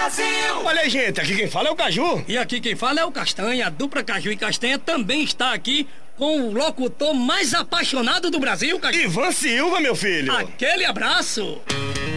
Brasil! Olha aí, gente, aqui quem fala é o Caju. E aqui quem fala é o Castanha. A dupla Caju e Castanha também está aqui com o locutor mais apaixonado do Brasil, Caju. Ivan Silva, meu filho. Aquele abraço!